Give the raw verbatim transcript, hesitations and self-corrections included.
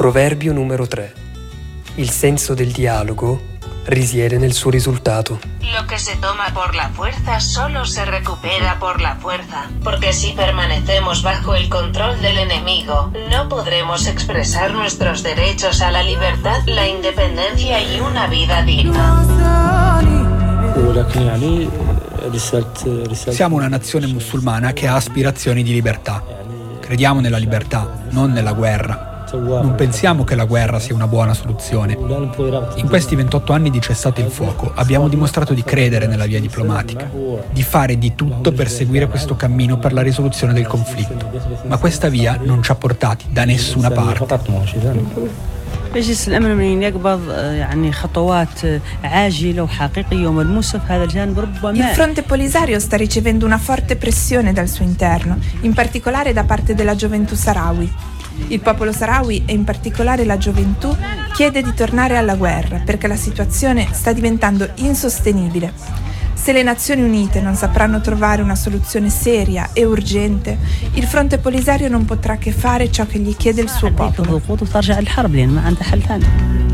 Proverbio numero tre. Il senso del dialogo risiede nel suo risultato. Lo que se toma por la fuerza solo se recupera por la fuerza, porque si permanecemos bajo el control del enemigo, no podremos expresar nuestros derechos a la libertad, la independencia y una vida digna. Siamo una nazione musulmana che ha aspirazioni di libertà. Crediamo nella libertà, non nella guerra. Non pensiamo che la guerra sia una buona soluzione. In questi ventotto anni di cessate il fuoco abbiamo dimostrato di credere nella via diplomatica, di fare di tutto per seguire questo cammino per la risoluzione del conflitto. Ma questa via non ci ha portati da nessuna parte. مجلس الأمن من يقبض يعني خطوات عاجلة وحقيقية وملموسة في هذا الجانب ربما. Il fronte polisario sta ricevendo una forte pressione dal suo interno, in particolare da parte della gioventù sahrawi. Il popolo sahrawi e in particolare la gioventù chiede di tornare alla guerra perché la situazione sta diventando insostenibile. Se le Nazioni Unite non sapranno trovare una soluzione seria e urgente, il fronte polisario non potrà che fare ciò che gli chiede il suo popolo.